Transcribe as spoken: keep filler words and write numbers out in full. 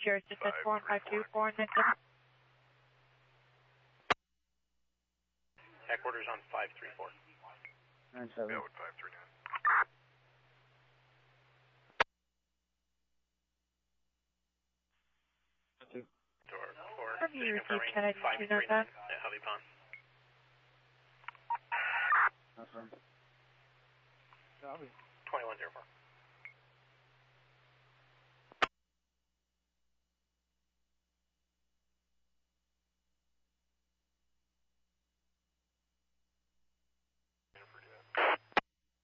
Cheers, just at four one five two, four one nine seven. Headquarters on five three four. nine seven. Yeah, with five three nine. Two. Door four. Have you Just received confirming Kennedy five two three nine nine at Hovey Pond. Confirm. twenty-one zero four.